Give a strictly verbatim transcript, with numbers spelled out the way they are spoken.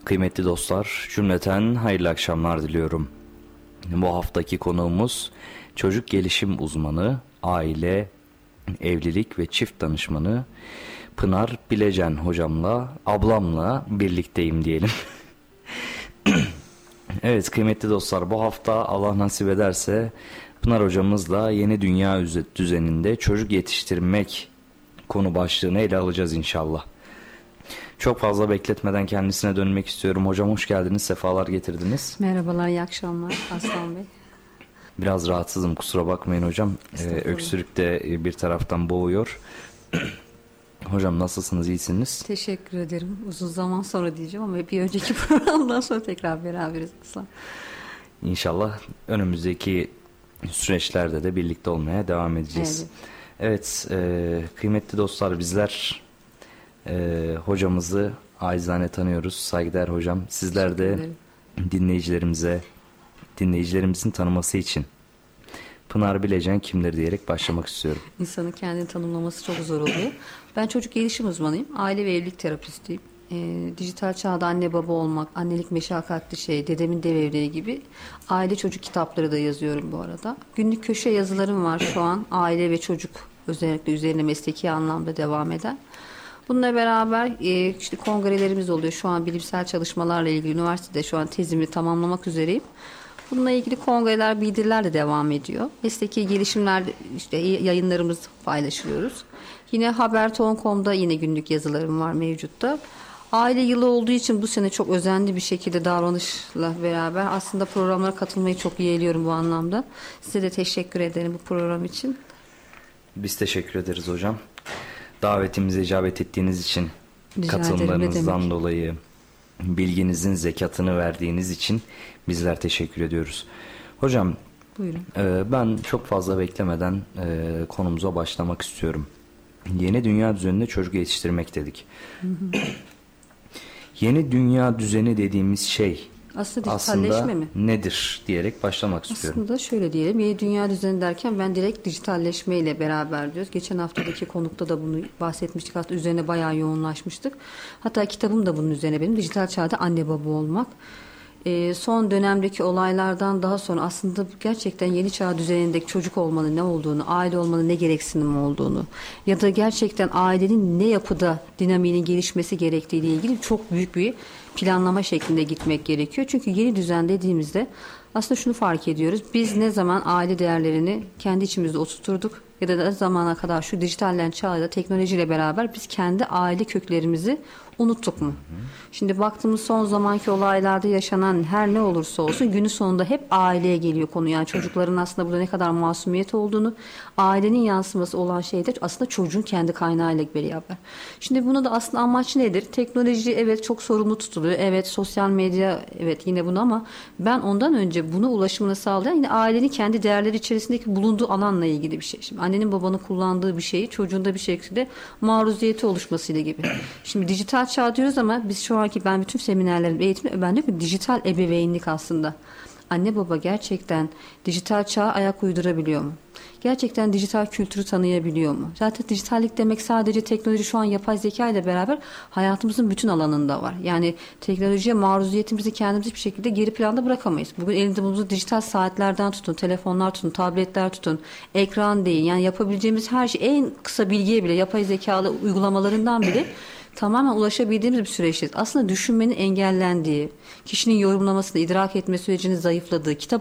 Kıymetli dostlar, cümleten hayırlı akşamlar diliyorum. Bu haftaki konuğumuz çocuk gelişim uzmanı, aile, evlilik ve çift danışmanı Pınar Bilecen hocamla, ablamla birlikteyim diyelim. Evet kıymetli dostlar, bu hafta Allah nasip ederse Pınar hocamızla yeni dünya düzeninde çocuk yetiştirmek konu başlığını ele alacağız inşallah. Çok fazla bekletmeden kendisine dönmek istiyorum. Hocam hoş geldiniz, sefalar getirdiniz. Merhabalar, iyi akşamlar Aslan Bey. Biraz rahatsızım, kusura bakmayın hocam. Ee, öksürük de bir taraftan boğuyor. Hocam nasılsınız, iyisiniz? Teşekkür ederim. Uzun zaman sonra diyeceğim ama bir önceki programdan sonra tekrar beraberiz Aslan. İnşallah önümüzdeki süreçlerde de birlikte olmaya devam edeceğiz. Evet, evet e, kıymetli dostlar, bizler e, hocamızı acizane tanıyoruz. Saygıdeğer hocam, sizler de dinleyicilerimize, dinleyicilerimizin tanıması için Pınar Bilecen kimdir diyerek başlamak istiyorum. İnsanın kendini tanımlaması çok zor oluyor. Ben çocuk gelişim uzmanıyım. Aile ve evlilik terapistiyim. E, dijital çağda anne baba olmak, annelik meşakkatli şey, dedemin dev evreği gibi aile çocuk kitapları da yazıyorum bu arada. Günlük köşe yazılarım var şu an. Aile ve çocuk özellikle üzerine mesleki anlamda devam eden. Bununla beraber e, işte kongrelerimiz oluyor. Şu an bilimsel çalışmalarla ilgili üniversitede şu an tezimi tamamlamak üzereyim. Bununla ilgili kongreler, bildiriler de devam ediyor. Mesleki gelişimler, işte yayınlarımız paylaşıyoruz. Yine haberton nokta com'da yine günlük yazılarım var mevcutta. Aile yılı olduğu için bu sene çok özenli bir şekilde davranışla beraber aslında programlara katılmayı çok yeğliyorum bu anlamda. Size de teşekkür ederim bu program için. Biz teşekkür ederiz hocam. Davetimize icabet ettiğiniz için, Rica katılımlarınızdan dolayı, bilginizin zekatını verdiğiniz için bizler teşekkür ediyoruz. Hocam, buyurun. E, ben çok fazla beklemeden e, konumuza başlamak istiyorum. Yeni dünya düzeninde çocuk yetiştirmek dedik. Hı hı. Yeni dünya düzeni dediğimiz şey aslında dijitalleşme aslında mi? nedir diyerek başlamak istiyorum. Aslında şöyle diyelim, yeni dünya düzeni derken ben direkt dijitalleşme ile beraber diyoruz. Geçen haftadaki konukta da bunu bahsetmiştik. Hatta üzerine bayağı yoğunlaşmıştık. Hatta kitabım da bunun üzerine benim. Dijital çağda anne baba olmak. Ee, son dönemdeki olaylardan daha sonra aslında gerçekten yeni çağ düzenindeki çocuk olmanın ne olduğunu, aile olmanın ne gereksinim olduğunu ya da gerçekten ailenin ne yapıda dinamiğinin gelişmesi gerektiği ile ilgili çok büyük bir planlama şeklinde gitmek gerekiyor. Çünkü yeni düzen dediğimizde aslında şunu fark ediyoruz. Biz ne zaman aile değerlerini kendi içimizde oturturduk ya da ne zamana kadar şu dijitallen çağda teknolojiyle beraber biz kendi aile köklerimizi unuttuk mu? Hı hı. Şimdi baktığımız son zamanki olaylarda yaşanan her ne olursa olsun günün sonunda hep aileye geliyor konu. Yani çocukların aslında burada ne kadar masumiyet olduğunu, ailenin yansıması olan şey de aslında çocuğun kendi kaynağıyla beraber. Şimdi bunu da aslında amaç nedir? Teknoloji evet çok sorumlu tutuluyor. Evet sosyal medya evet yine bunu ama ben ondan önce buna ulaşımını sağlayan yine ailenin kendi değerleri içerisindeki bulunduğu alanla ilgili bir şey. Şimdi annenin babanın kullandığı bir şeyi çocuğunda bir şekilde maruziyeti oluşmasıyla gibi. Şimdi dijital çağ diyoruz ama biz şu anki ben bütün seminerlerim eğitimde ben diyorum ki dijital ebeveynlik aslında. Anne baba gerçekten dijital çağa ayak uydurabiliyor mu? Gerçekten dijital kültürü tanıyabiliyor mu? Zaten dijitallik demek sadece teknoloji şu an yapay zeka ile beraber hayatımızın bütün alanında var. Yani teknolojiye maruziyetimizi kendimiz bir şekilde geri planda bırakamayız. Bugün elinde bulunduğumuz dijital saatlerden tutun, telefonlar tutun, tabletler tutun, ekran değil. Yani yapabileceğimiz her şey en kısa bilgiye bile yapay zekalı uygulamalarından bile tamamen ulaşabildiğimiz bir süreçteyiz. Aslında düşünmenin engellendiği, kişinin yorumlamasını, idrak etme sürecinin zayıfladığı, kitap